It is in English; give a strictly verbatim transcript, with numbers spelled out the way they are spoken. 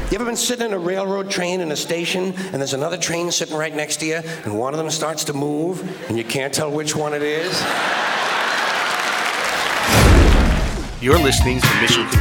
You ever been sitting in a railroad train in a station, and there's another train sitting right next to you, and one of them starts to move, and you can't tell which one it is? You're listening to Mission